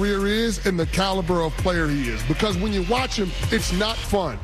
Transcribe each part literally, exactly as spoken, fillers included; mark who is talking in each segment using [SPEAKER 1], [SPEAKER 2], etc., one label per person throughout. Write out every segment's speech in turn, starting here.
[SPEAKER 1] career is and the caliber of player he is. Because when you watch him, it's not fun.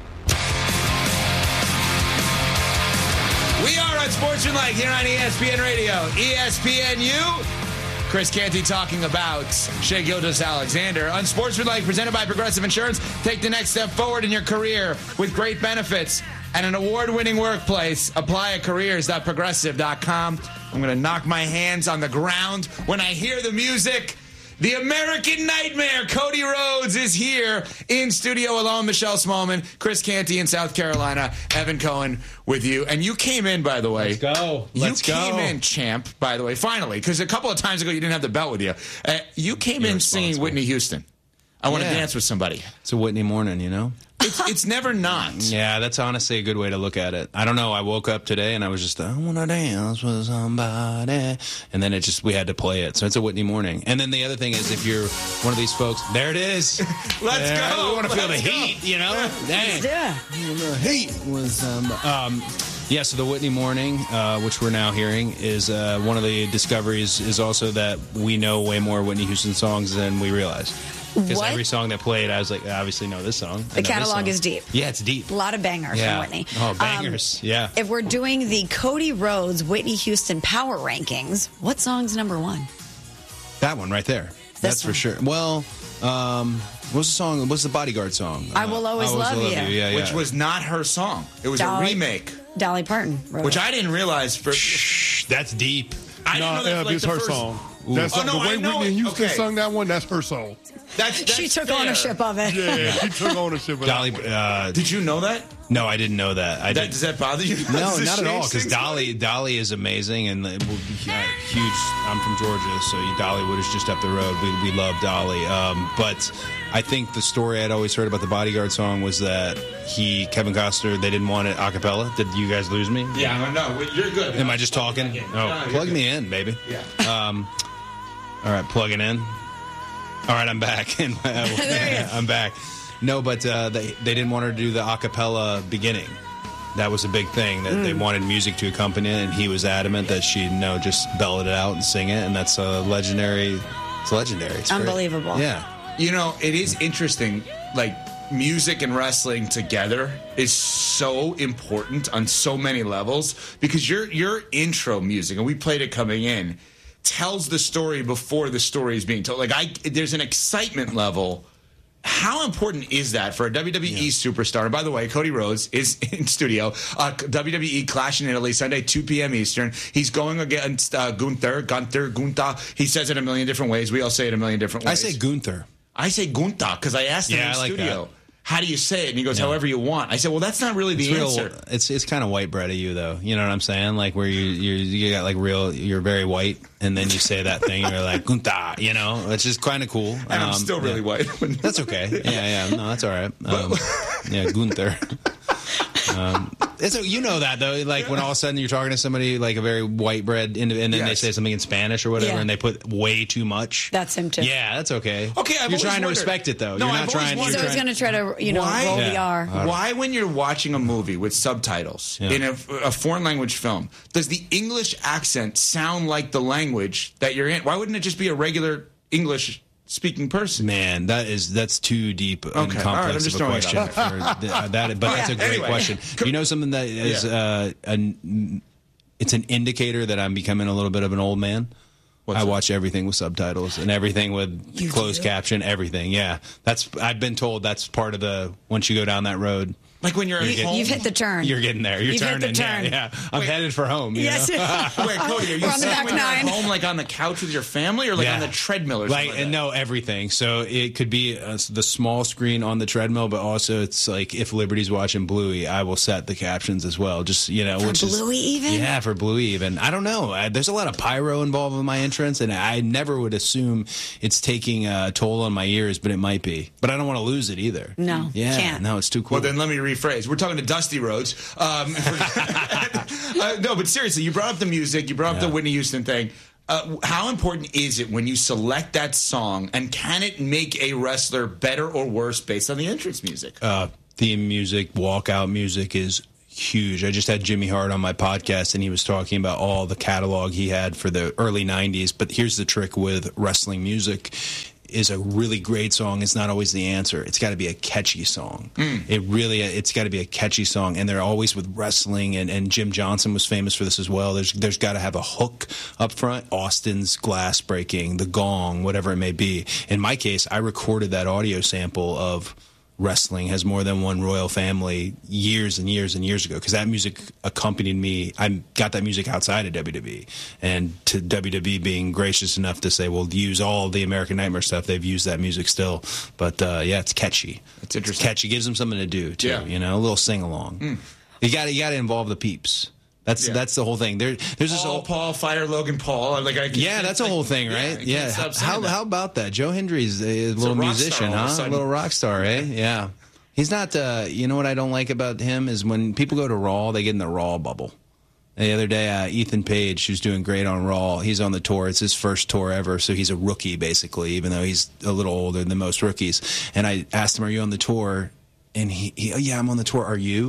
[SPEAKER 2] We are on Sportsmanlike here on E S P N Radio. E S P N U. Chris Canty talking about Shai Gilgeous-Alexander. Unsportsmanlike, presented by Progressive Insurance. Take the next step forward in your career with great benefits and an award-winning workplace. Apply at careers dot progressive dot com. I'm going to knock my hands on the ground when I hear the music. The American Nightmare, Cody Rhodes, is here in studio alone. Michelle Smallman, Chris Canty in South Carolina, Evan Cohen with you. And you came in, by the way.
[SPEAKER 3] Let's go. Let's
[SPEAKER 2] you
[SPEAKER 3] go.
[SPEAKER 2] came in, champ, by the way, finally, because a couple of times ago you didn't have the belt with you. Uh, you came in singing Whitney Houston. I want to
[SPEAKER 3] Yeah.
[SPEAKER 2] dance with somebody.
[SPEAKER 3] It's a Whitney morning, you know?
[SPEAKER 2] It's, it's never not.
[SPEAKER 3] Yeah, that's honestly a good way to look at it. I don't know. I woke up today and I was just, I want to dance with somebody. And then it just, we had to play it. So it's a Whitney morning. And then the other thing is, if you're one of these folks, there it is.
[SPEAKER 2] Let's
[SPEAKER 3] There,
[SPEAKER 2] go.
[SPEAKER 3] We want to feel the
[SPEAKER 2] Let's go.
[SPEAKER 3] heat, you know? Dang.
[SPEAKER 4] Yeah.
[SPEAKER 3] The heat was, um, um, yeah, so the Whitney morning, uh, which we're now hearing, is uh, one of the discoveries is also that we know way more Whitney Houston songs than we realize. Because
[SPEAKER 4] What?
[SPEAKER 3] every song that played, I was like, I obviously know this song. I know
[SPEAKER 4] The
[SPEAKER 3] this
[SPEAKER 4] catalog
[SPEAKER 3] song.
[SPEAKER 4] is deep.
[SPEAKER 3] Yeah, it's deep.
[SPEAKER 4] A lot of bangers
[SPEAKER 3] Yeah.
[SPEAKER 4] from Whitney.
[SPEAKER 3] Oh, bangers.
[SPEAKER 4] Um,
[SPEAKER 3] Yeah.
[SPEAKER 4] If we're doing the Cody Rhodes Whitney Houston power rankings, what song's number one?
[SPEAKER 3] That one right there. That's for
[SPEAKER 4] one.
[SPEAKER 3] sure. Well, um, what's the song? What's the Bodyguard song?
[SPEAKER 4] I Will Always Love You.
[SPEAKER 3] Yeah, yeah.
[SPEAKER 2] Which was not her song. It was
[SPEAKER 4] Dolly-
[SPEAKER 2] a remake,
[SPEAKER 4] Dolly Parton wrote
[SPEAKER 2] which
[SPEAKER 4] it.
[SPEAKER 2] I didn't realize. For
[SPEAKER 3] Shh, that's deep.
[SPEAKER 2] I
[SPEAKER 1] No,
[SPEAKER 2] didn't know that
[SPEAKER 1] Ev,
[SPEAKER 2] was like
[SPEAKER 1] it's
[SPEAKER 2] the
[SPEAKER 1] her
[SPEAKER 2] first-
[SPEAKER 1] song. That's
[SPEAKER 2] Oh,
[SPEAKER 1] like
[SPEAKER 2] no,
[SPEAKER 1] the way
[SPEAKER 2] I know
[SPEAKER 1] Whitney
[SPEAKER 2] it.
[SPEAKER 1] Houston
[SPEAKER 2] Okay.
[SPEAKER 1] sung that one. That's her song.
[SPEAKER 2] That's, that's
[SPEAKER 4] She took
[SPEAKER 2] fair.
[SPEAKER 4] ownership of it.
[SPEAKER 1] Yeah, she took ownership of
[SPEAKER 3] Dolly.
[SPEAKER 1] that.
[SPEAKER 3] Uh,
[SPEAKER 2] Did you know that?
[SPEAKER 3] no, I didn't know that. I
[SPEAKER 2] that
[SPEAKER 3] didn't.
[SPEAKER 2] does that bother you?
[SPEAKER 3] No,
[SPEAKER 2] Does
[SPEAKER 3] not at
[SPEAKER 2] Shane
[SPEAKER 3] all. Because
[SPEAKER 2] sing
[SPEAKER 3] Dolly, Dolly is amazing and it will be, uh, huge. I'm from Georgia, so Dollywood is just up the road. We, we love Dolly. Um, but I think the story I'd always heard about the Bodyguard song was that he, Kevin Costner, they didn't want it a cappella. Did you guys lose me?
[SPEAKER 2] Yeah, I know. You're good.
[SPEAKER 3] Am I just talking?
[SPEAKER 2] No,
[SPEAKER 3] Oh,
[SPEAKER 2] you're
[SPEAKER 3] plug
[SPEAKER 2] good.
[SPEAKER 3] me in, baby.
[SPEAKER 2] Yeah.
[SPEAKER 3] Um, all right, plugging in. All right, I'm back. And uh, I'm back. No, but uh, they they didn't want her to do the a cappella beginning. That was a big thing. That they wanted music to accompany it, and he was adamant that she no just bell it out and sing it, and that's a legendary. It's legendary. It's great.
[SPEAKER 4] Unbelievable.
[SPEAKER 3] Yeah.
[SPEAKER 2] You know, it is interesting. Like, music and wrestling together is so important on so many levels because your your intro music, and we played it coming in, tells the story before the story is being told. Like, I there's an excitement level. How important is that for a W W E
[SPEAKER 3] Yeah.
[SPEAKER 2] superstar? And by the way, Cody Rhodes is in studio. Uh, W W E Clash in Italy, Sunday, two p.m. Eastern. He's going against uh, Gunther, Gunther, Gunther. He says it a million different ways. We all say it a million different
[SPEAKER 3] I
[SPEAKER 2] ways.
[SPEAKER 3] say Gunther.
[SPEAKER 2] I say Gunther because I asked him
[SPEAKER 3] Yeah,
[SPEAKER 2] in the
[SPEAKER 3] I like
[SPEAKER 2] studio,
[SPEAKER 3] that.
[SPEAKER 2] how do you say it? And he goes,
[SPEAKER 3] Yeah.
[SPEAKER 2] however you want. I said, well, that's not really the
[SPEAKER 3] It's real.
[SPEAKER 2] answer.
[SPEAKER 3] It's it's kind of white bread of you, though. You know what I'm saying? Like where you you you got like real. You're very white, and then you say that thing. You're like Gunther. You know, it's just kind of cool.
[SPEAKER 2] And I'm
[SPEAKER 3] Um,
[SPEAKER 2] still really
[SPEAKER 3] yeah.
[SPEAKER 2] white.
[SPEAKER 3] That's okay. Yeah, yeah. No, that's all right. Um, yeah, Gunther. Um, it's a, you know that though, like when all of a sudden you're talking to somebody like a very white bread, and, and then they
[SPEAKER 2] Yes.
[SPEAKER 3] say something in Spanish or whatever,
[SPEAKER 4] Yeah.
[SPEAKER 3] and they put way too much.
[SPEAKER 4] That's him, too.
[SPEAKER 3] Yeah, that's okay.
[SPEAKER 2] Okay, I've
[SPEAKER 3] you're
[SPEAKER 2] always
[SPEAKER 3] trying to
[SPEAKER 2] wondered-
[SPEAKER 3] respect it though.
[SPEAKER 2] No,
[SPEAKER 3] you're
[SPEAKER 2] I've
[SPEAKER 3] not
[SPEAKER 2] always
[SPEAKER 3] trying.
[SPEAKER 2] wondered-
[SPEAKER 4] So
[SPEAKER 3] You're
[SPEAKER 4] he's
[SPEAKER 3] trying
[SPEAKER 4] going to try to, you know,
[SPEAKER 2] Why?
[SPEAKER 4] roll the
[SPEAKER 3] Yeah.
[SPEAKER 4] R.
[SPEAKER 2] Why, when you're watching a movie with subtitles
[SPEAKER 3] Yeah.
[SPEAKER 2] in a, a foreign language film, does the English accent sound like the language that you're in? Why wouldn't it just be a regular English speaking person?
[SPEAKER 3] Man, that is that's too deep and
[SPEAKER 2] Okay, all right, I'm
[SPEAKER 3] complex
[SPEAKER 2] just
[SPEAKER 3] of a
[SPEAKER 2] throwing it
[SPEAKER 3] question.
[SPEAKER 2] out
[SPEAKER 3] For th- uh, that, but that's a
[SPEAKER 2] Yeah,
[SPEAKER 3] great
[SPEAKER 2] anyway.
[SPEAKER 3] question. You know something that is
[SPEAKER 2] Yeah.
[SPEAKER 3] uh, an, it's an indicator that I'm becoming a little bit of an old man.
[SPEAKER 2] What's
[SPEAKER 3] I
[SPEAKER 2] that?
[SPEAKER 3] watch everything with subtitles and everything with
[SPEAKER 4] You
[SPEAKER 3] closed
[SPEAKER 4] do?
[SPEAKER 3] caption, everything. Yeah, that's I've been told that's part of the once you go down that road.
[SPEAKER 2] Like when you're at
[SPEAKER 4] You,
[SPEAKER 2] home?
[SPEAKER 4] you've hit the turn.
[SPEAKER 3] You're getting there. You're
[SPEAKER 4] You've hit
[SPEAKER 3] turning.
[SPEAKER 4] the turn.
[SPEAKER 3] Yeah, yeah. I'm
[SPEAKER 2] Wait.
[SPEAKER 3] headed for home. you
[SPEAKER 4] Yes.
[SPEAKER 3] know?
[SPEAKER 2] Wait, Cody, are you
[SPEAKER 4] We're on the
[SPEAKER 2] saying
[SPEAKER 4] back
[SPEAKER 2] when you're at
[SPEAKER 4] nine.
[SPEAKER 2] home, like on the couch with your family, or like
[SPEAKER 3] Yeah.
[SPEAKER 2] on the treadmill or
[SPEAKER 3] like
[SPEAKER 2] something like
[SPEAKER 3] and
[SPEAKER 2] that?
[SPEAKER 3] no everything. So it could be uh, the small screen on the treadmill, but also it's like if Liberty's watching Bluey, I will set the captions as well. Just you know,
[SPEAKER 4] For
[SPEAKER 3] which is
[SPEAKER 4] Bluey even?
[SPEAKER 3] yeah, for Bluey even. I don't know. I, there's a lot of pyro involved with my entrance, and I never would assume it's taking a toll on my ears, but it might be. But I don't want to lose it either.
[SPEAKER 4] No,
[SPEAKER 3] yeah,
[SPEAKER 4] can't.
[SPEAKER 3] no, it's too cool.
[SPEAKER 2] Well, then let me rephrase. We're talking to Dusty Rhodes. Um, uh, no, but seriously, you brought up the music. You brought up
[SPEAKER 3] Yeah.
[SPEAKER 2] the Whitney Houston thing. Uh, how important is it when you select that song, and can it make a wrestler better or worse based on the entrance music?
[SPEAKER 3] uh, theme music, walkout music is huge. I just had Jimmy Hart on my podcast, and he was talking about all the catalog he had for the early nineties. But here's the trick with wrestling music. is a really great song is not always the answer. It's got to be a catchy song. Mm. It really, it's got to be a catchy song. And they're always with wrestling, and, and Jim Johnson was famous for this as well. There's there's got to have a hook up front. Austin's glass breaking, the gong, whatever it may be. In my case, I recorded that audio sample of Wrestling Has More Than One Royal Family years and years and years ago, because that music accompanied me. I got that music outside of W W E, and to W W E being gracious enough to say, well, use all the American Nightmare stuff, they've used that music still. But uh, yeah, it's catchy.
[SPEAKER 2] It's interesting.
[SPEAKER 3] It's catchy. Gives them something to do too.
[SPEAKER 2] Yeah.
[SPEAKER 3] You know, a little sing along. Mm. You got you got to involve the peeps. That's
[SPEAKER 2] yeah.
[SPEAKER 3] that's the whole thing. There, there's this
[SPEAKER 2] Paul,
[SPEAKER 3] whole
[SPEAKER 2] Paul, fire Logan Paul. Like, I
[SPEAKER 3] yeah, that's
[SPEAKER 2] like,
[SPEAKER 3] a whole thing, right?
[SPEAKER 2] Yeah.
[SPEAKER 3] yeah. How
[SPEAKER 2] that.
[SPEAKER 3] how about that? Joe Hendry's a little
[SPEAKER 2] a
[SPEAKER 3] musician, huh? A, a little rock star, eh? Yeah. He's not. Uh, you know what I don't like about him is when people go to Raw, they get in the Raw bubble. The other day, uh, Ethan Page, who's doing great on Raw, he's on the tour. It's his first tour ever, so he's a rookie basically, even though he's a little older than most rookies. And I asked him, "Are you on the tour?" And he, he "Oh yeah, I'm on the tour. Are you?"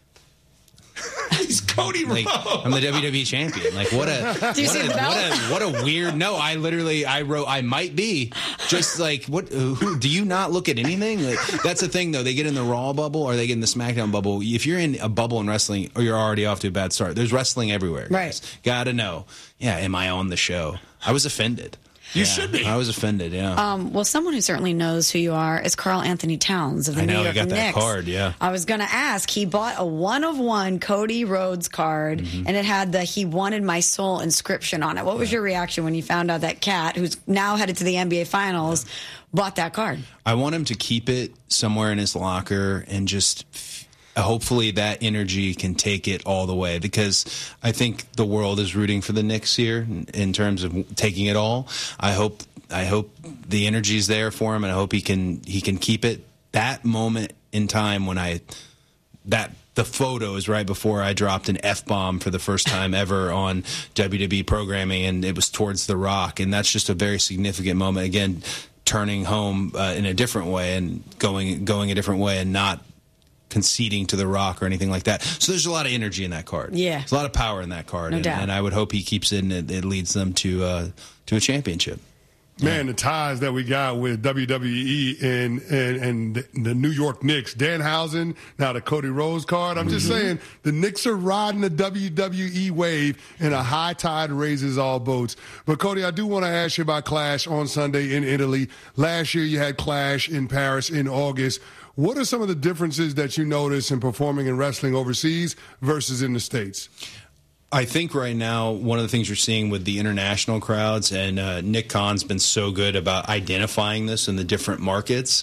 [SPEAKER 2] He's Cody
[SPEAKER 3] like,
[SPEAKER 2] Rhodes.
[SPEAKER 3] I'm the W W E champion. Like what a what
[SPEAKER 4] Do you see
[SPEAKER 3] a,
[SPEAKER 4] the belt?
[SPEAKER 3] what a what a weird. No, I literally I wrote I might be just like what. Who, do you not look at anything? Like, that's the thing though. They get in the Raw bubble or they get in the SmackDown bubble. If you're in a bubble in wrestling, or you're already off to a bad start. There's wrestling everywhere. Guys.
[SPEAKER 4] Right.
[SPEAKER 3] Gotta know. Yeah. Am I on the show? I was offended.
[SPEAKER 2] You
[SPEAKER 3] yeah,
[SPEAKER 2] should be.
[SPEAKER 3] I was offended, yeah.
[SPEAKER 4] Um, well, someone who certainly knows who you are is Karl Anthony Towns of the
[SPEAKER 3] I know,
[SPEAKER 4] New York
[SPEAKER 3] he got that
[SPEAKER 4] Knicks.
[SPEAKER 3] card, yeah.
[SPEAKER 4] I was going to ask, he bought a one-of-one Cody Rhodes card, mm-hmm. and it had the "He Wanted My Soul" inscription on it. What was yeah. your reaction when you found out that Cat, who's now headed to the N B A Finals, yeah. bought that card?
[SPEAKER 3] I want him to keep it somewhere in his locker and just... hopefully that energy can take it all the way, because I think the world is rooting for the Knicks here in terms of taking it all. I hope I hope the energy is there for him, and I hope he can he can keep it. That moment in time when I that the photo is right before I dropped an F-bomb for the first time ever on W W E programming, and it was towards The Rock, and that's just a very significant moment. Again, turning home uh, in a different way and going going a different way, and not conceding to The Rock or anything like that. So there's a lot of energy in that card.
[SPEAKER 4] Yeah.
[SPEAKER 3] There's a lot of power in that card.
[SPEAKER 4] No
[SPEAKER 3] and,
[SPEAKER 4] doubt.
[SPEAKER 3] and I would hope he keeps it and it, it leads them to uh, to a championship.
[SPEAKER 1] Man, the ties that we got with W W E and, and, and the New York Knicks, Danhausen, now the Cody Rhodes card. I'm just
[SPEAKER 3] Mm-hmm.
[SPEAKER 1] saying, the Knicks are riding the W W E wave, and a high tide raises all boats. But, Cody, I do want to ask you about Clash on Sunday in Italy. Last year you had Clash in Paris in August. What are some of the differences that you notice in performing in wrestling overseas versus in the States?
[SPEAKER 3] I think right now one of the things you're seeing with the international crowds, and uh, Nick Khan's been so good about identifying this in the different markets,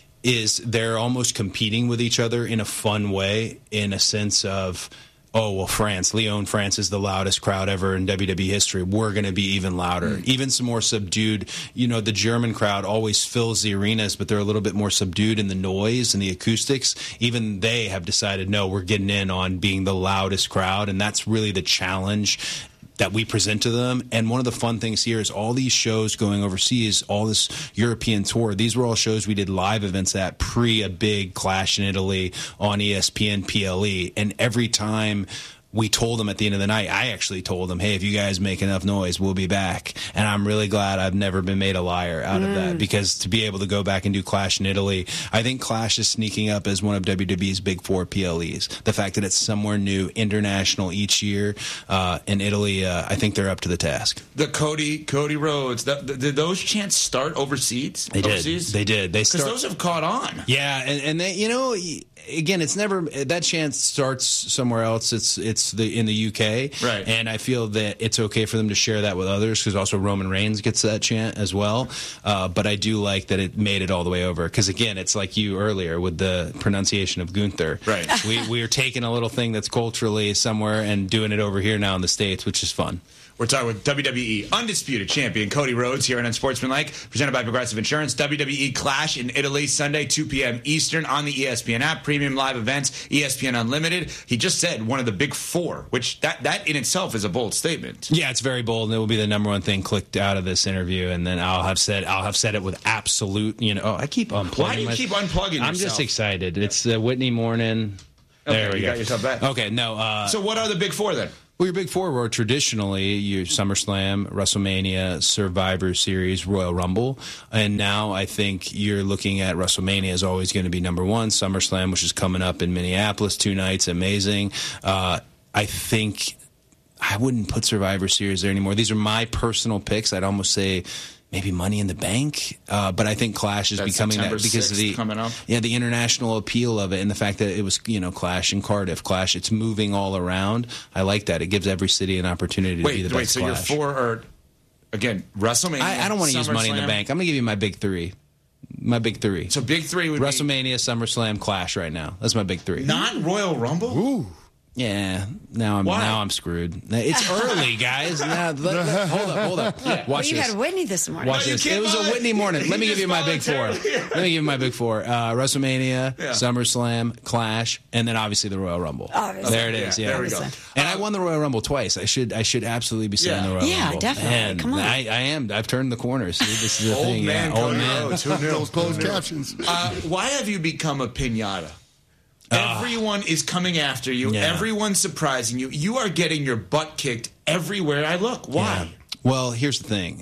[SPEAKER 3] is they're almost competing with each other in a fun way, in a sense of, oh, well, France, Lyon, France is the loudest crowd ever in W W E history. We're going to be even louder, mm. even some more subdued. You know, the German crowd always fills the arenas, but they're a little bit more subdued in the noise and the acoustics. Even they have decided, no, we're getting in on being the loudest crowd, and that's really the challenge that we present to them. And one of the fun things here is all these shows going overseas, all this European tour, these were all shows we did live events at pre a big Clash in Italy on E S P N P L E. And every time we told them at the end of the night, I actually told them, hey, if you guys make enough noise, we'll be back. And I'm really glad I've never been made a liar out mm. of that, because to be able to go back and do Clash in Italy, I think Clash is sneaking up as one of W W E's big four P L Es. The fact that it's somewhere new, international each year uh, in Italy, uh, I think they're up to the task.
[SPEAKER 2] The Cody Cody Rhodes, the, the, did those chants start overseas?
[SPEAKER 3] They
[SPEAKER 2] overseas?
[SPEAKER 3] did. They did. They
[SPEAKER 2] Because those have caught on.
[SPEAKER 3] Yeah, and, and they, you know, again, it's never that chant starts somewhere else. It's it's the in the U K,
[SPEAKER 2] right?
[SPEAKER 3] And I feel that it's okay for them to share that with others, because also Roman Reigns gets that chant as well. Uh, but I do like that it made it all the way over, because again, it's like you earlier with the pronunciation of Gunther.
[SPEAKER 2] Right.
[SPEAKER 3] we we are taking a little thing that's culturally somewhere and doing it over here now in the States, which is fun.
[SPEAKER 2] We're talking with W W E undisputed champion Cody Rhodes here on Unsportsmanlike, presented by Progressive Insurance. W W E Clash in Italy, Sunday, two p.m. Eastern on the E S P N app. Premium live events, E S P N Unlimited. He just said one of the big four, which that, that in itself is a bold statement.
[SPEAKER 3] Yeah, it's very bold, and it will be the number one thing clicked out of this interview. And then I'll have said I'll have said it with absolute, you know. Oh, I keep unplugging.
[SPEAKER 2] Why do you
[SPEAKER 3] my,
[SPEAKER 2] keep unplugging yourself?
[SPEAKER 3] I'm just excited. It's uh, Whitney Morning.
[SPEAKER 2] Okay,
[SPEAKER 3] there we
[SPEAKER 2] you
[SPEAKER 3] go.
[SPEAKER 2] got yourself back.
[SPEAKER 3] Okay, no. Uh,
[SPEAKER 2] so what are the big four then?
[SPEAKER 3] Well, your big four were traditionally your SummerSlam, WrestleMania, Survivor Series, Royal Rumble. And now I think you're looking at WrestleMania is always going to be number one. SummerSlam, which is coming up in Minneapolis, two nights, amazing. Uh, I think I wouldn't put Survivor Series there anymore. These are my personal picks. I'd almost say maybe Money in the Bank, uh, but I think Clash is
[SPEAKER 2] That's
[SPEAKER 3] becoming
[SPEAKER 2] September
[SPEAKER 3] that because of the
[SPEAKER 2] coming up.
[SPEAKER 3] yeah the international appeal of it and the fact that it was you know Clash in Cardiff, Clash. It's moving all around. I like that. It gives every city an opportunity to
[SPEAKER 2] Wait,
[SPEAKER 3] be the
[SPEAKER 2] wait.
[SPEAKER 3] best
[SPEAKER 2] So
[SPEAKER 3] Clash.
[SPEAKER 2] your four are again WrestleMania.
[SPEAKER 3] I, I don't want to use Money in the
[SPEAKER 2] SummerSlam.
[SPEAKER 3] Bank. I'm going to give you my big three. My big three.
[SPEAKER 2] So big three would
[SPEAKER 3] WrestleMania, SummerSlam, Clash. Right now, that's my big three.
[SPEAKER 2] be not Royal Rumble.
[SPEAKER 1] Ooh.
[SPEAKER 3] Yeah, now I'm
[SPEAKER 2] Why?
[SPEAKER 3] now I'm screwed. It's early, guys. Now, let, let, hold up, hold up.
[SPEAKER 2] Yeah.
[SPEAKER 3] Watch
[SPEAKER 4] Well, you
[SPEAKER 3] this.
[SPEAKER 4] had Whitney this morning.
[SPEAKER 3] Watch
[SPEAKER 2] No, you
[SPEAKER 3] this.
[SPEAKER 2] can't
[SPEAKER 3] It was a
[SPEAKER 2] volunteer.
[SPEAKER 3] Whitney morning. Let me
[SPEAKER 2] He
[SPEAKER 3] give you
[SPEAKER 2] just
[SPEAKER 3] my big four.
[SPEAKER 2] voluntarily-
[SPEAKER 3] Let me give you my big four. Uh, WrestleMania,
[SPEAKER 2] Yeah.
[SPEAKER 3] SummerSlam, Clash, and then obviously the Royal Rumble.
[SPEAKER 4] Obviously.
[SPEAKER 3] There it is.
[SPEAKER 2] Yeah,
[SPEAKER 3] Yeah,
[SPEAKER 2] there we go.
[SPEAKER 3] And I won the Royal Rumble twice. I should I should absolutely be saying
[SPEAKER 2] Yeah.
[SPEAKER 3] the Royal
[SPEAKER 4] Yeah,
[SPEAKER 3] Rumble.
[SPEAKER 4] definitely.
[SPEAKER 3] Man,
[SPEAKER 4] Come on.
[SPEAKER 3] I, I am. I've turned the corner. See, this is the
[SPEAKER 2] Old
[SPEAKER 3] thing.
[SPEAKER 2] man
[SPEAKER 3] yeah. Old
[SPEAKER 2] Cody
[SPEAKER 3] man.
[SPEAKER 2] Rhodes.
[SPEAKER 1] Those closed captions.
[SPEAKER 2] Uh, why have you become a piñata? Everyone is coming after you.
[SPEAKER 3] Yeah.
[SPEAKER 2] Everyone's surprising you. You are getting your butt kicked everywhere I look. Why?
[SPEAKER 3] Yeah. Well, here's the thing.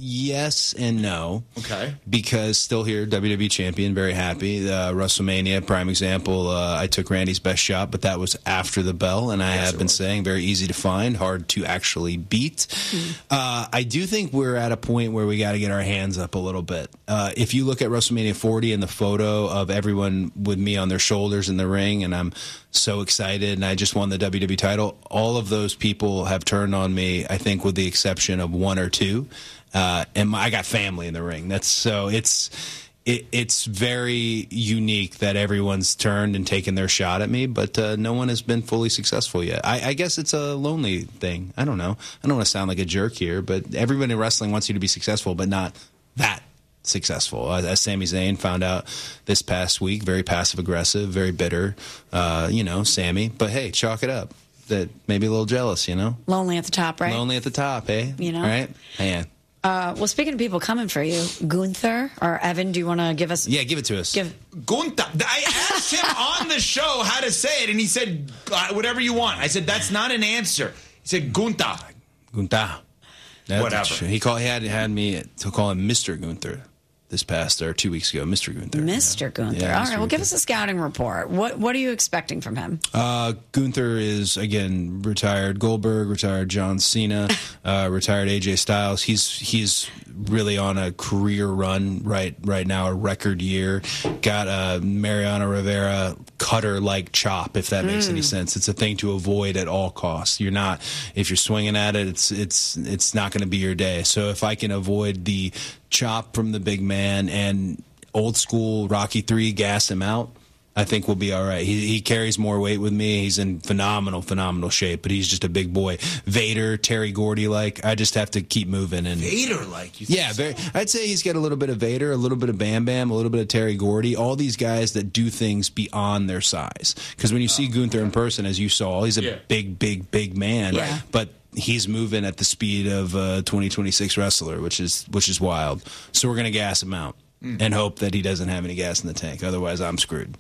[SPEAKER 3] Yes and no.
[SPEAKER 2] Okay.
[SPEAKER 3] Because still here, W W E champion, very happy. Uh, WrestleMania, prime example. Uh, I took Randy's best shot, but that was after the bell, and I
[SPEAKER 2] Yes,
[SPEAKER 3] have
[SPEAKER 2] it
[SPEAKER 3] been
[SPEAKER 2] was.
[SPEAKER 3] saying very easy to find, hard to actually beat. Uh, I do think we're at a point where we got to get our hands up a little bit. Uh, if you look at WrestleMania forty and the photo of everyone with me on their shoulders in the ring, and I'm so excited, and I just won the W W E title, all of those people have turned on me, I think with the exception of one or two. Uh, and my, I got family in the ring. That's so it's it, it's very unique that everyone's turned and taken their shot at me, but uh, no one has been fully successful yet. I, I guess it's a lonely thing. I don't know. I don't want to sound like a jerk here, but everyone in wrestling wants you to be successful, but not that successful. As Sami Zayn found out this past week, very passive aggressive, very bitter. Uh, you know, Sammy. But hey, chalk it up. That maybe a little jealous. You know,
[SPEAKER 4] Lonely at the top, right?
[SPEAKER 3] lonely at the top, eh?
[SPEAKER 4] You know?
[SPEAKER 3] right? Man.
[SPEAKER 4] Uh, well, speaking of people coming for you, Gunther or Evan, do you want to give us?
[SPEAKER 3] Yeah, give it to us.
[SPEAKER 4] Give.
[SPEAKER 2] Gunther. I asked him on the show how to say it, and he said, uh, whatever you want. I said, that's not an answer. He said, Gunther.
[SPEAKER 3] Gunther. That's
[SPEAKER 2] Whatever.
[SPEAKER 3] true. He called. He had had me to call him Mister Gunther this past or two weeks ago. Mister Gunther.
[SPEAKER 4] Mister
[SPEAKER 3] Yeah.
[SPEAKER 4] Gunther.
[SPEAKER 3] Yeah,
[SPEAKER 4] All
[SPEAKER 3] Mister
[SPEAKER 4] right, well, give
[SPEAKER 3] Gunther.
[SPEAKER 4] us a scouting report. What What are you expecting from him?
[SPEAKER 3] Uh, Gunther is again retired Goldberg, retired John Cena, uh, retired A J Styles. He's he's really on a career run right right now, a record year. Got a Mariano Rivera cutter like chop, if that makes any sense. It's a thing to avoid at all costs. You're not if you're swinging at it, it's it's it's not going to be your day. So if I can avoid the chop from the big man and old school Rocky three gas him out, I think we'll be all right. He, he carries more weight with me. He's in phenomenal, phenomenal shape, but he's just a big boy. Vader, Terry Gordy like. I just have to keep moving. And
[SPEAKER 2] Vader, like you
[SPEAKER 3] yeah, very, I'd say he's got a little bit of Vader, a little bit of Bam Bam, a little bit of Terry Gordy. All these guys that do things beyond their size. Because when you see Gunther in person, as you saw, he's a
[SPEAKER 2] Yeah.
[SPEAKER 3] big, big, big man.
[SPEAKER 4] Yeah.
[SPEAKER 3] But he's moving at the speed of a twenty twenty-six wrestler, which is which is wild. So we're gonna gas him out and hope that he doesn't have any gas in the tank. Otherwise, I'm screwed.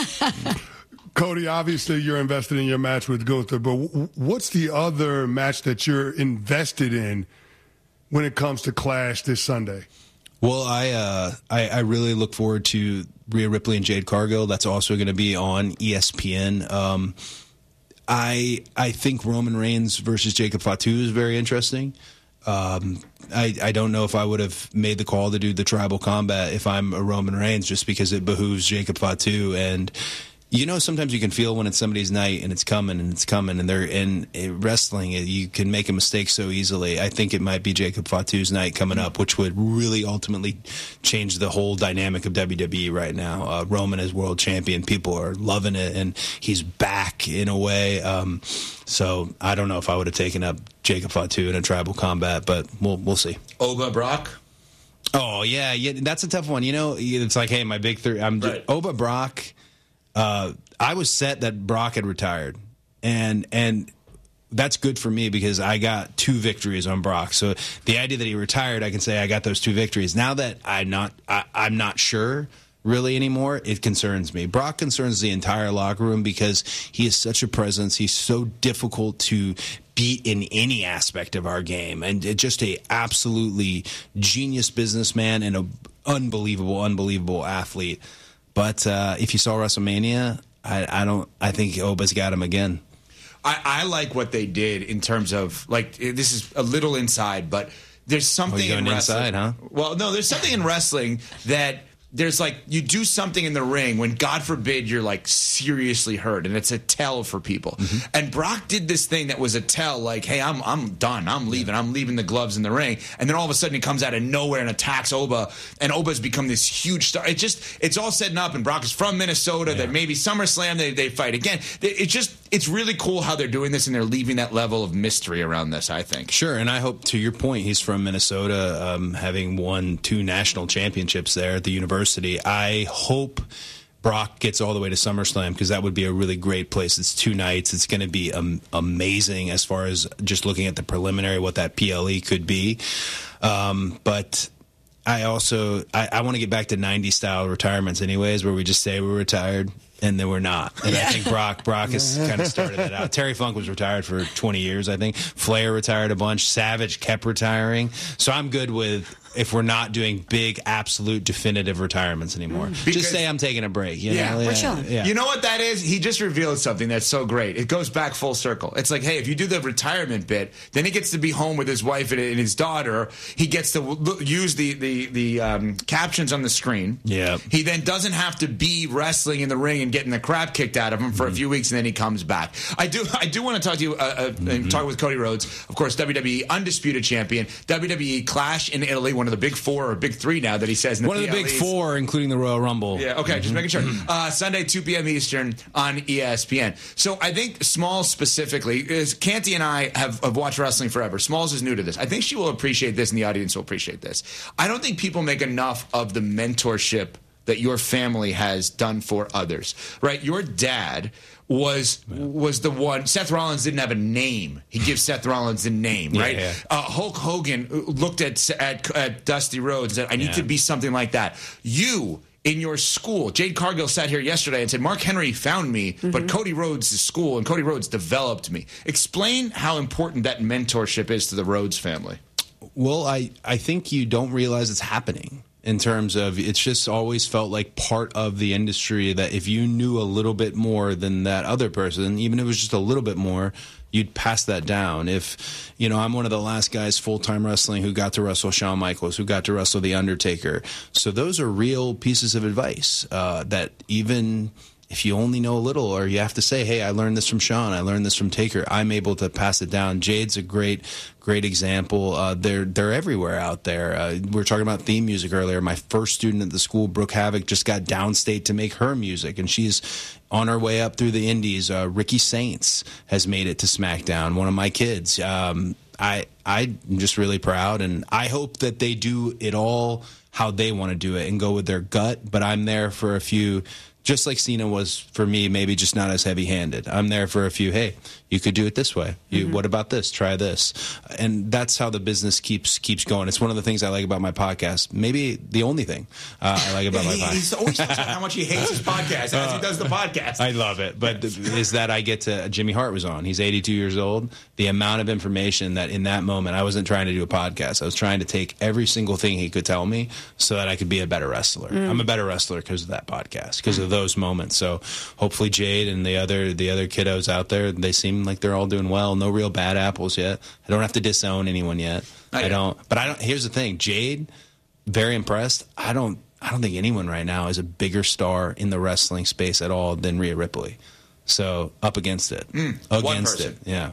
[SPEAKER 1] Cody, obviously you're invested in your match with Gunther, but w- what's the other match that you're invested in when it comes to Clash this Sunday?
[SPEAKER 3] Well, I, uh, I I really look forward to Rhea Ripley and Jade Cargill. That's also going to be on E S P N. Um, I I think Roman Reigns versus Jacob Fatu is very interesting. Um, I I don't know if I would have made the call to do the tribal combat if I'm a Roman Reigns, just because it behooves Jacob Fatu. And you know, sometimes you can feel when it's somebody's night and it's coming and it's coming, and they're in wrestling. You can make a mistake so easily. I think it might be Jacob Fatu's night coming up, which would really ultimately change the whole dynamic of W W E right now. Uh, Roman is world champion. People are loving it, and he's back in a way. Um, so I don't know if I would have taken up Jacob Fatu in a tribal combat, but we'll we'll see.
[SPEAKER 2] Oba Brock.
[SPEAKER 3] Oh yeah, yeah, that's a tough one. You know, it's like, hey, my big three. I'm
[SPEAKER 2] Right.
[SPEAKER 3] Oba Brock. Uh, I was set that Brock had retired, and and that's good for me because I got two victories on Brock. So the idea that he retired, I can say I got those two victories. Now that I'm not, I, I'm not sure. really anymore, it concerns me. Brock concerns the entire locker room because he is such a presence. He's so difficult to beat in any aspect of our game, and just a absolutely genius businessman and a unbelievable, unbelievable athlete. But uh, if you saw WrestleMania, I, I don't. I think Oba's got him again.
[SPEAKER 2] I, I like what they did in terms of, like, this is a little inside, but there's something
[SPEAKER 3] oh, you're going
[SPEAKER 2] in wrestling.
[SPEAKER 3] Inside, huh?
[SPEAKER 2] Well, no, there's something in wrestling that. There's like, you do something in the ring when, God forbid, you're like seriously hurt, and it's a tell for people. Mm-hmm. And Brock did this thing that was a tell, like, hey, I'm I'm done. I'm leaving. I'm leaving the gloves in the ring. And then all of a sudden he comes out of nowhere and attacks Oba, and Oba's become this huge star. It just, it's all setting up, and Brock is from Minnesota, yeah. that maybe SummerSlam they, they fight again. It just, it's really cool how they're doing this, and they're leaving that level of mystery around this, I think.
[SPEAKER 3] Sure, and I hope, to your point, he's from Minnesota, um, having won two national championships there at the university. I hope Brock gets all the way to SummerSlam, because that would be a really great place. It's two nights. It's going to be um, amazing as far as just looking at the preliminary, what that P L E could be. Um, but I also I, I want to get back to nineties style retirements anyways, where we just say we're retired and then we're not. And yeah. I think Brock Brock has kind of started that out. Terry Funk was retired for twenty years, I think. Flair retired a bunch. Savage kept retiring. So I'm good with if we're not doing big, absolute, definitive retirements anymore. Because, just say I'm taking a break. You
[SPEAKER 2] yeah,
[SPEAKER 3] know?
[SPEAKER 2] we're
[SPEAKER 3] yeah,
[SPEAKER 2] chilling.
[SPEAKER 3] Yeah.
[SPEAKER 2] You know what that is? He just revealed something that's so great. It goes back full circle. It's like, hey, if you do the retirement bit, then he gets to be home with his wife and his daughter. He gets to use the the, the um, captions on the screen.
[SPEAKER 3] Yeah.
[SPEAKER 2] He then doesn't have to be wrestling in the ring and getting the crap kicked out of him for mm-hmm. a few weeks, and then he comes back. I do I do want to talk to you, uh, uh, mm-hmm. and talk with Cody Rhodes, of course, W W E Undisputed Champion, W W E Clash in Italy, one of the big four or big three now that he says in the
[SPEAKER 3] One of the
[SPEAKER 2] P L Es.
[SPEAKER 3] big four, including the Royal Rumble.
[SPEAKER 2] Yeah, okay, mm-hmm. just making sure. Uh, Sunday, two p.m. Eastern on E S P N. So I think Smalls specifically, is Canty and I have, have watched wrestling forever. Smalls is new to this. I think she will appreciate this, and the audience will appreciate this. I don't think people make enough of the mentorship that your family has done for others, right? Your dad was was the one. Seth Rollins didn't have a name. He gives Seth Rollins a name, right?
[SPEAKER 3] Yeah, yeah.
[SPEAKER 2] Uh, Hulk Hogan looked at, at at Dusty Rhodes and said, I need
[SPEAKER 3] yeah.
[SPEAKER 2] to be something like that. You, in your school, Jade Cargill sat here yesterday and said, Mark Henry found me, mm-hmm. but Cody Rhodes is school, and Cody Rhodes developed me. Explain how important that mentorship is to the Rhodes family.
[SPEAKER 3] Well, I, I think you don't realize it's happening. In terms of, it's just always felt like part of the industry that if you knew a little bit more than that other person, even if it was just a little bit more, you'd pass that down. If, you know, I'm one of the last guys full-time wrestling who got to wrestle Shawn Michaels, who got to wrestle The Undertaker. So those are real pieces of advice uh, that even if you only know a little, or you have to say, hey, I learned this from Shawn, I learned this from Taker, I'm able to pass it down. Jade's a great, great example. Uh, they're they're everywhere out there. Uh, we were talking about theme music earlier. My first student at the school, Brooke Havoc, just got downstate to make her music, and she's on her way up through the indies. Uh, Ricky Saints has made it to SmackDown, one of my kids. Um, I, I'm just really proud, and I hope that they do it all how they want to do it and go with their gut, but I'm there for a few. Just like Cena was for me, maybe just not as heavy-handed. I'm there for a few, hey, you could do it this way. You, mm-hmm. What about this? Try this. And that's how the business keeps keeps going. It's one of the things I like about my podcast. Maybe the only thing uh, I like about
[SPEAKER 2] yeah,
[SPEAKER 3] my
[SPEAKER 2] he,
[SPEAKER 3] podcast.
[SPEAKER 2] He's always talking about how much he hates his podcast as he does the podcast.
[SPEAKER 3] I love it. But is that I get to, Jimmy Hart was on. He's eighty-two years old. The amount of information that in that moment, I wasn't trying to do a podcast. I was trying to take every single thing he could tell me so that I could be a better wrestler. Mm. I'm a better wrestler because of that podcast, because mm. of those moments. So hopefully Jade and the other the other kiddos out there, they seem like they're all doing well. No real bad apples yet. I don't have to disown anyone yet. I, I don't. But I don't. Here's the thing, Jade, very impressed. I don't. I don't think anyone right now is a bigger star in the wrestling space at all than Rhea Ripley. So up against it,
[SPEAKER 2] mm,
[SPEAKER 3] against it, yeah.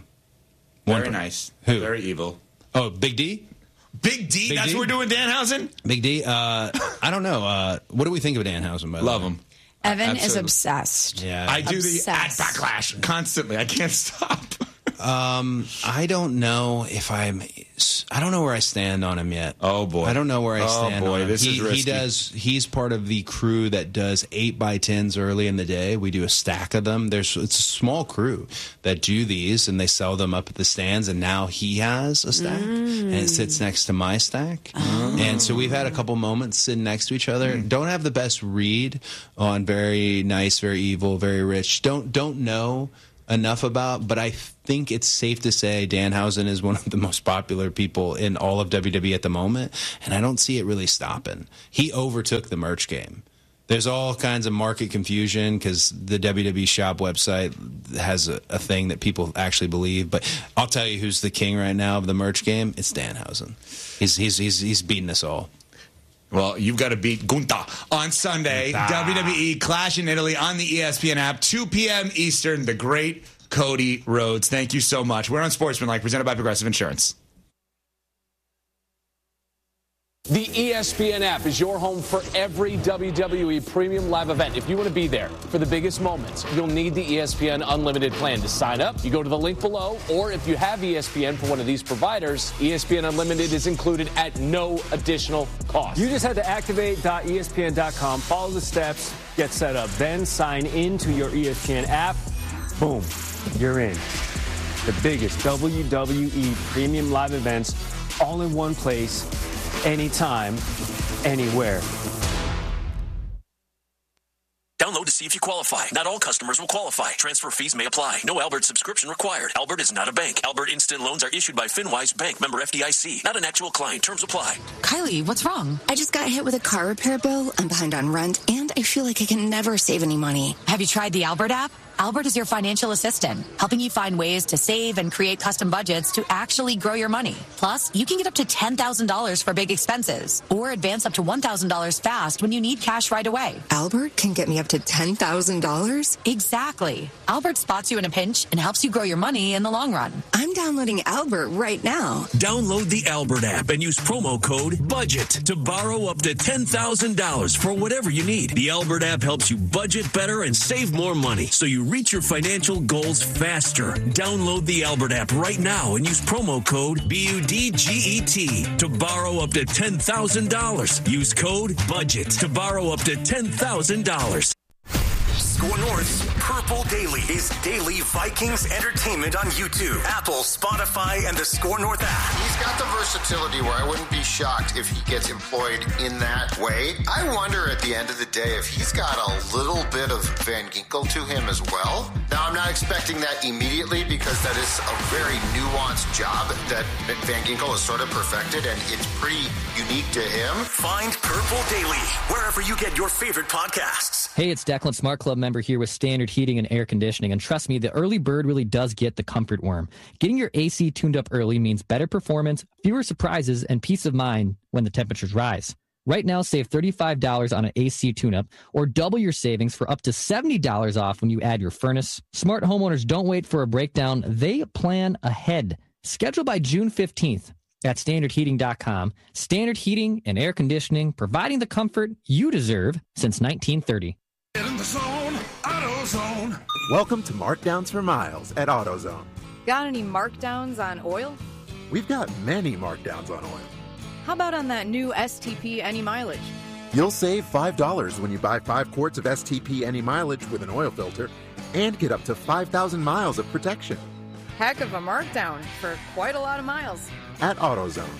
[SPEAKER 2] One Very per- nice.
[SPEAKER 3] Who?
[SPEAKER 2] Very evil.
[SPEAKER 3] Oh, Big D.
[SPEAKER 2] Big D.
[SPEAKER 3] Big
[SPEAKER 2] That's
[SPEAKER 3] D?
[SPEAKER 2] what we're doing, Danhausen.
[SPEAKER 3] Big D. Uh, I don't know. Uh, what do we think of Danhausen? By the
[SPEAKER 2] Love
[SPEAKER 3] way?
[SPEAKER 2] him.
[SPEAKER 4] Evan
[SPEAKER 2] Absolutely.
[SPEAKER 4] is obsessed.
[SPEAKER 3] Yeah,
[SPEAKER 2] I do
[SPEAKER 4] obsessed.
[SPEAKER 2] the ad backlash constantly. I can't stop.
[SPEAKER 3] Um, I don't know if I'm. I don't know where I stand on him yet.
[SPEAKER 2] Oh boy,
[SPEAKER 3] I don't know where I
[SPEAKER 2] oh,
[SPEAKER 3] stand.
[SPEAKER 2] boy.
[SPEAKER 3] on him.
[SPEAKER 2] This
[SPEAKER 3] he,
[SPEAKER 2] is risky.
[SPEAKER 3] He does. He's part of the crew that does eight by tens early in the day. We do a stack of them. There's it's a small crew that do these, and they sell them up at the stands. And now he has a stack, mm. and it sits next to my stack. Oh. And so we've had a couple moments sitting next to each other. Mm. Don't have the best read on very nice, very evil, very rich. Don't don't know enough about, but I think it's safe to say Danhausen is one of the most popular people in all of W W E at the moment, and I don't see it really stopping. He overtook the merch game. There's all kinds of market confusion because the W W E shop website has a, a thing that people actually believe, but I'll tell you who's the king right now of the merch game. It's Danhausen. He's he's he's he's beating us all.
[SPEAKER 2] Well, you've got to beat Gunta on Sunday. Gunta. W W E Clash in Italy on the E S P N app, two p.m. Eastern. The great Cody Rhodes. Thank you so much. We're on Sportsmanlike, presented by Progressive Insurance.
[SPEAKER 5] The E S P N app is your home for every W W E premium live event. If you want to be there for the biggest moments, you'll need the E S P N Unlimited plan. To sign up, you go to the link below, or if you have E S P N for one of these providers, E S P N Unlimited is included at no additional cost.
[SPEAKER 6] You just head to activate dot E S P N dot com, follow the steps, get set up, then sign into your E S P N app. Boom, you're in. The biggest W W E premium live events all in one place, anytime, anywhere.
[SPEAKER 7] Download to see if you qualify. Not all customers will qualify. Transfer fees may apply. No Albert subscription required. Albert is not a bank. Albert Instant Loans are issued by FinWise Bank, member F D I C. Not an actual client. Terms apply.
[SPEAKER 8] Kylie, what's wrong? I just got hit with a car repair bill. I'm behind on rent, and I feel like I can never save any money.
[SPEAKER 9] Have you tried the Albert app? Albert is your financial assistant, helping you find ways to save and create custom budgets to actually grow your money. Plus, you can get up to ten thousand dollars for big expenses or advance up to one thousand dollars fast when you need cash right away.
[SPEAKER 8] Albert can get me up to ten thousand dollars?
[SPEAKER 9] Exactly. Albert spots you in a pinch and helps you grow your money in the long run.
[SPEAKER 8] I'm downloading Albert right now.
[SPEAKER 7] Download the Albert app and use promo code BUDGET to borrow up to ten thousand dollars for whatever you need. The Albert app helps you budget better and save more money, so you reach your financial goals faster. Download the Albert app right now and use promo code B U D G E T to borrow up to ten thousand dollars. Use code BUDGET to borrow up to ten thousand dollars.
[SPEAKER 10] Score North's Purple Daily is daily Vikings entertainment on YouTube, Apple, Spotify, and the Score North app.
[SPEAKER 11] He's got the versatility where I wouldn't be shocked if he gets employed in that way. I wonder at the end of the day if he's got a little bit of Van Ginkel to him as well. Now, I'm not expecting that immediately because that is a very nuanced job that Van Ginkel has sort of perfected, and it's pretty unique to him.
[SPEAKER 10] Find Purple Daily wherever you get your favorite podcasts.
[SPEAKER 12] Hey, it's Declan, Smart Club member here with Standard Heating and Air Conditioning. And trust me, the early bird really does get the comfort worm. Getting your A C tuned up early means better performance, fewer surprises, and peace of mind when the temperatures rise. Right now, save thirty-five dollars on an A C tune-up or double your savings for up to seventy dollars off when you add your furnace. Smart homeowners don't wait for a breakdown. They plan ahead. Schedule by June fifteenth at standard heating dot com. Standard Heating and Air Conditioning, providing the comfort you deserve since nineteen thirty.
[SPEAKER 13] Get in the zone, AutoZone.
[SPEAKER 14] Welcome to Markdowns for Miles at AutoZone.
[SPEAKER 15] Got any markdowns on oil?
[SPEAKER 14] We've got many markdowns on oil.
[SPEAKER 15] How about on that new S T P Any Mileage?
[SPEAKER 14] You'll save five dollars when you buy five quarts of S T P Any Mileage with an oil filter and get up to five thousand miles of protection.
[SPEAKER 15] Heck of a markdown for quite a lot of miles.
[SPEAKER 14] At AutoZone.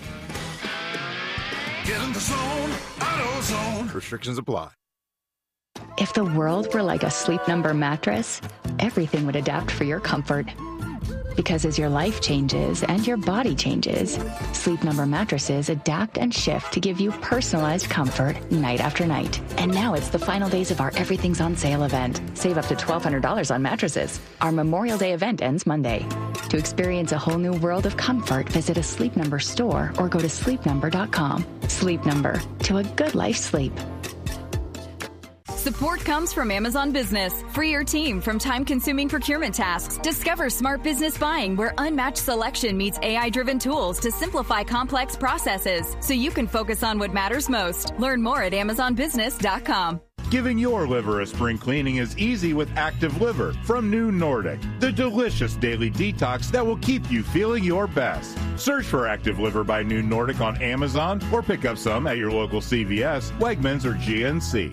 [SPEAKER 13] Get in the zone, AutoZone.
[SPEAKER 14] Restrictions apply.
[SPEAKER 16] If the world were like a Sleep Number mattress, everything would adapt for your comfort. Because as your life changes and your body changes, Sleep Number mattresses adapt and shift to give you personalized comfort night after night. And now it's the final days of our Everything's on Sale event. Save up to twelve hundred dollars on mattresses. Our Memorial Day event ends Monday. To experience a whole new world of comfort, visit a Sleep Number store or go to sleep number dot com. Sleep Number, to a good life sleep.
[SPEAKER 17] Support comes from Amazon Business. Free your team from time-consuming procurement tasks. Discover smart business buying where unmatched selection meets A I-driven tools to simplify complex processes so you can focus on what matters most. Learn more at amazon business dot com.
[SPEAKER 18] Giving your liver a spring cleaning is easy with Active Liver from New Nordic, the delicious daily detox that will keep you feeling your best. Search for Active Liver by New Nordic on Amazon or pick up some at your local C V S, Wegmans, or G N C.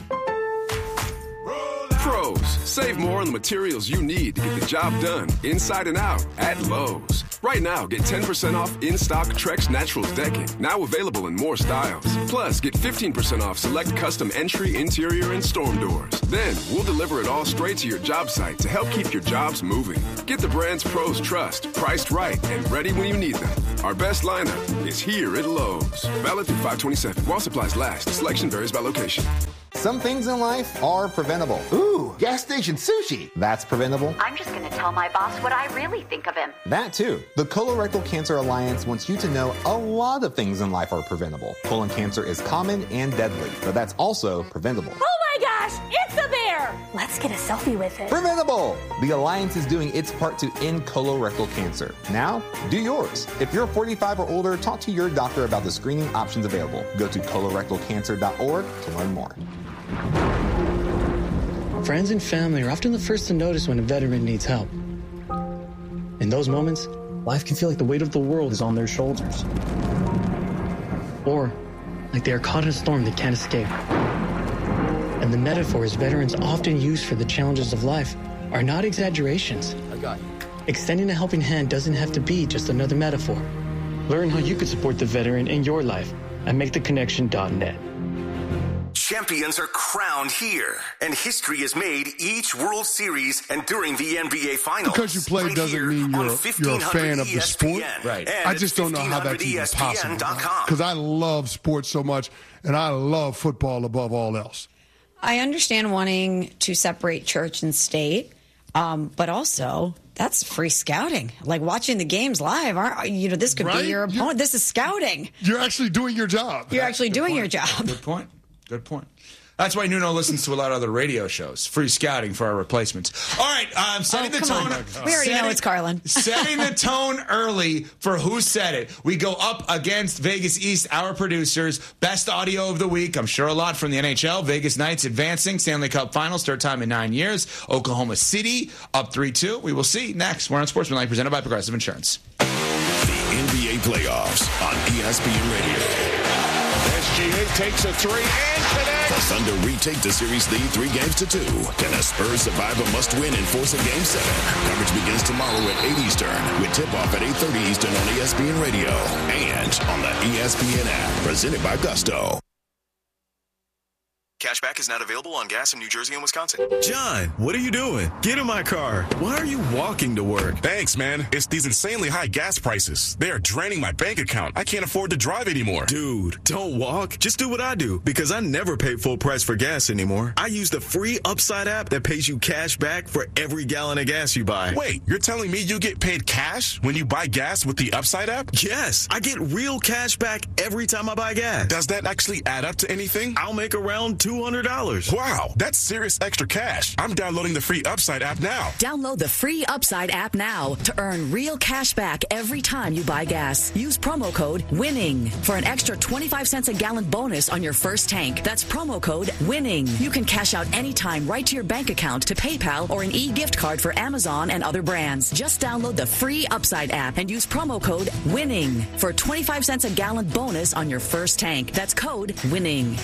[SPEAKER 19] Pros, save more on the materials you need to get the job done inside and out at Lowe's. Right now, get ten percent off in-stock Trex Naturals decking, now available in more styles. Plus, get fifteen percent off select custom entry, interior, and storm doors. Then, we'll deliver it all straight to your job site to help keep your jobs moving. Get the brands pros trust, priced right, and ready when you need them. Our best lineup is here at Lowe's. Valid through five twenty-seven. While supplies last, selection varies by location.
[SPEAKER 20] Some things in life are preventable. Ooh, gas station sushi. That's preventable.
[SPEAKER 21] I'm just going to tell my boss what I really think of him.
[SPEAKER 20] That too. The Colorectal Cancer Alliance wants you to know a lot of things in life are preventable. Colon cancer is common and deadly, but that's also preventable.
[SPEAKER 21] Oh my gosh, it's a bear! Let's get a selfie with it.
[SPEAKER 20] Preventable! The Alliance is doing its part to end colorectal cancer. Now, do yours. If you're forty-five or older, talk to your doctor about the screening options available. Go to colorectal cancer dot org to learn more.
[SPEAKER 22] Friends and family are often the first to notice when a veteran needs help. In those moments, life can feel like the weight of the world is on their shoulders. Or like they are caught in a storm they can't escape. And the metaphors veterans often use for the challenges of life are not exaggerations.
[SPEAKER 20] I got you.
[SPEAKER 22] Extending a helping hand doesn't have to be just another metaphor. Learn how you could support the veteran in your life at make the connection dot net.
[SPEAKER 10] Champions are crowned here, and history is made each World Series and during the N B A Finals.
[SPEAKER 1] Because you play
[SPEAKER 10] right
[SPEAKER 1] doesn't mean you're, you're a fan of the sport.
[SPEAKER 2] Right.
[SPEAKER 1] I just don't know how that's even possible. Because I love sports so much, and I love football above all else.
[SPEAKER 4] I understand wanting to separate church and state, um, but also that's free scouting. Like watching the games live, aren't you know? This could
[SPEAKER 1] Right?
[SPEAKER 4] be your opponent.
[SPEAKER 1] You're-
[SPEAKER 4] this is scouting.
[SPEAKER 1] You're actually doing your job.
[SPEAKER 4] You're actually doing
[SPEAKER 2] point.
[SPEAKER 4] your job.
[SPEAKER 2] Good point. Good point. That's why Nuno listens to a lot of other radio shows. Free scouting for our replacements. All right, um, setting
[SPEAKER 4] Oh,
[SPEAKER 2] the
[SPEAKER 4] come
[SPEAKER 2] tone.
[SPEAKER 4] on. We already know it's Carlin.
[SPEAKER 2] Setting the tone early for Who Said It. We go up against Vegas East, our producers. Best audio of the week. I'm sure a lot from the N H L. Vegas Knights advancing. Stanley Cup Finals, third time in nine years. Oklahoma City up three two. We will see next. We're on Sportsmanlike, presented by Progressive Insurance.
[SPEAKER 7] The N B A playoffs on E S P N Radio.
[SPEAKER 13] S G A takes a three and connects.
[SPEAKER 7] The Thunder retake the series lead three games to two. Can the Spurs survive a must-win and force a game seven? Coverage begins tomorrow at eight Eastern with tip-off at eight thirty Eastern on E S P N Radio and on the E S P N app. Presented by Gusto.
[SPEAKER 23] Cashback is not available on gas in New Jersey and Wisconsin.
[SPEAKER 24] John, what are you doing? Get in my car. Why are you walking to work?
[SPEAKER 25] Thanks, man. It's these insanely high gas prices. They are draining my bank account. I can't afford to drive anymore.
[SPEAKER 24] Dude, don't walk. Just do what I do, because I never pay full price for gas anymore. I use the free Upside app that pays you cash back for every gallon of gas you buy.
[SPEAKER 25] Wait, you're telling me you get paid cash when you buy gas with the Upside app?
[SPEAKER 24] Yes, I get real cash back every time I buy gas.
[SPEAKER 25] Does that actually add up to anything?
[SPEAKER 24] I'll make around two hundred dollars.
[SPEAKER 25] Wow, that's serious extra cash. I'm downloading the free Upside app now.
[SPEAKER 26] Download the free Upside app now to earn real cash back every time you buy gas. Use promo code WINNING for an extra twenty-five cents a gallon bonus on your first tank. That's promo code WINNING. You can cash out anytime right to your bank account, to PayPal, or an e-gift card for Amazon and other brands. Just download the free Upside app and use promo code WINNING for twenty-five cents a gallon bonus on your first tank. That's code WINNING.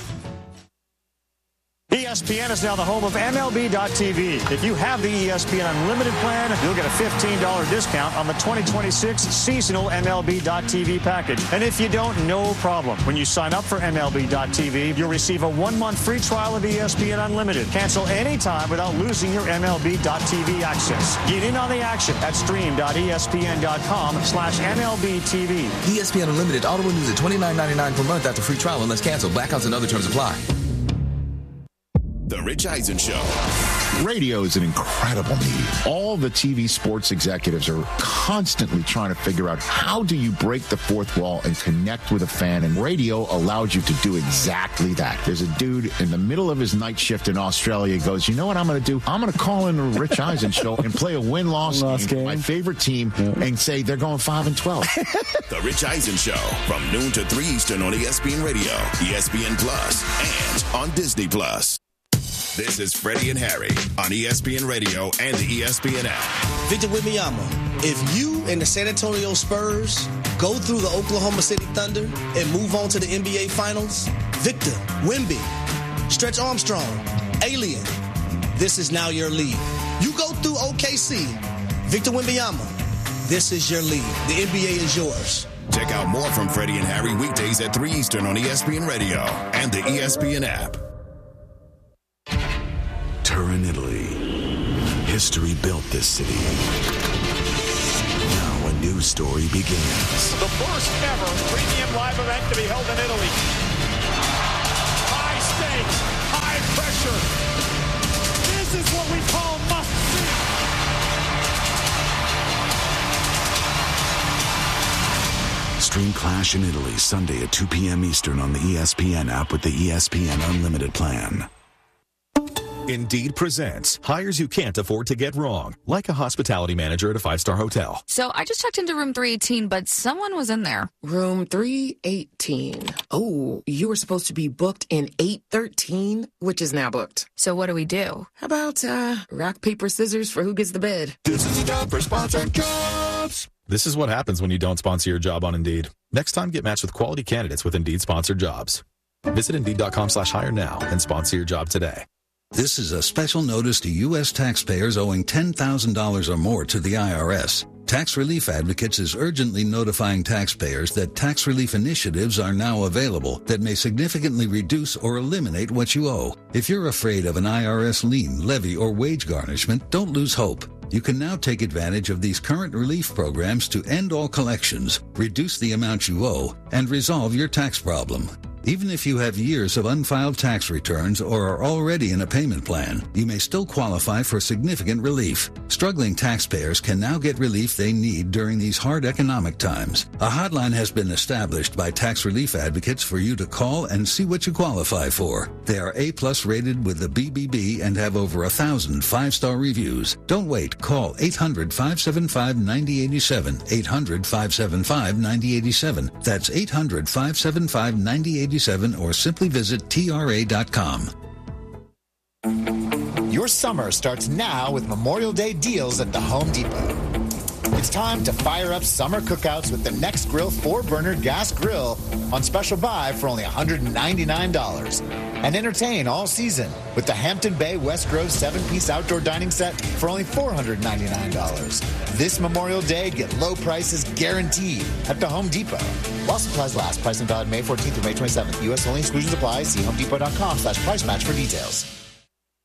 [SPEAKER 27] E S P N is now the home of M L B dot T V. If you have the E S P N Unlimited plan, you'll get a fifteen dollars discount on the twenty twenty-six seasonal M L B dot T V package. And if you don't, no problem. When you sign up for M L B dot T V, you'll receive a one-month free trial of E S P N Unlimited. Cancel anytime without losing your M L B dot T V access. Get in on the action at stream dot E S P N dot com slash M L B T V.
[SPEAKER 28] E S P N Unlimited auto renews at twenty-nine ninety-nine per month after free trial unless canceled. Blackouts and other terms apply.
[SPEAKER 7] The Rich Eisen Show.
[SPEAKER 29] Radio is an incredible medium. All the T V sports executives are constantly trying to figure out how do you break the fourth wall and connect with a fan, and radio allows you to do exactly that. There's a dude in the middle of his night shift in Australia goes, you know what I'm going to do? I'm going to call in the Rich Eisen Show and play a win-loss game, game. my favorite team, yeah. and say they're going five and twelve.
[SPEAKER 7] The Rich Eisen Show from noon to three Eastern on E S P N Radio, E S P N Plus, and on Disney Plus.
[SPEAKER 24] This is Freddie and Harry on E S P N Radio and the E S P N app.
[SPEAKER 3] Victor Wembanyama, if you and the San Antonio Spurs go through the Oklahoma City Thunder and move on to the N B A Finals, Victor, Wemby, Stretch Armstrong, Alien, this is now your league. You go through O K C, Victor Wembanyama, this is your league. The N B A is yours.
[SPEAKER 24] Check out more from Freddie and Harry weekdays at three Eastern on E S P N Radio and the E S P N app.
[SPEAKER 5] Turin, Italy. History built this city. Now a new story begins.
[SPEAKER 6] The first ever premium live event to be held in Italy. High stakes, high pressure. This is what we call must see.
[SPEAKER 5] Stream Clash in Italy Sunday at two p.m. Eastern on the E S P N app with the E S P N Unlimited plan.
[SPEAKER 8] Indeed presents hires you can't afford to get wrong, like a hospitality manager at a five-star hotel.
[SPEAKER 9] So I just checked into room three eighteen, but someone was in there.
[SPEAKER 11] Room three eighteen. Oh, you were supposed to be booked in eight thirteen, which is now booked.
[SPEAKER 9] So what do we do?
[SPEAKER 11] How about uh, rock, paper, scissors for who gets the bed?
[SPEAKER 8] This is a job for sponsored jobs. This is what happens when you don't sponsor your job on Indeed. Next time, get matched with quality candidates with Indeed sponsored jobs. Visit Indeed.com slash hire now and sponsor your job today.
[SPEAKER 12] This is a special notice to U S taxpayers owing ten thousand dollars or more to the I R S. Tax Relief Advocates is urgently notifying taxpayers that tax relief initiatives are now available that may significantly reduce or eliminate what you owe. If you're afraid of an I R S lien, levy, or wage garnishment, don't lose hope. You can now take advantage of these current relief programs to end all collections, reduce the amount you owe, and resolve your tax problem. Even if you have years of unfiled tax returns or are already in a payment plan, you may still qualify for significant relief. Struggling taxpayers can now get relief they need during these hard economic times. A hotline has been established by Tax Relief Advocates for you to call and see what you qualify for. They are A-plus rated with the B B B and have over a thousand five-star reviews. Don't wait. Call eight hundred, five seven five, nine zero eight seven, eight hundred, five seven five, nine zero eight seven. That's eight hundred, five seven five, nine zero eight seven or simply visit T R A dot com.
[SPEAKER 14] Your summer starts now with Memorial Day deals at the Home Depot. It's time to fire up summer cookouts with the Nextgrill four-burner gas grill on special buy for only one hundred ninety-nine dollars. And entertain all season with the Hampton Bay West Grove seven-piece outdoor dining set for only four hundred ninety-nine dollars. This Memorial Day, get low prices guaranteed at the Home Depot. While supplies last, pricing valid May fourteenth through May twenty-seventh. U S only, exclusions apply. See homedepot.com slash price match for details.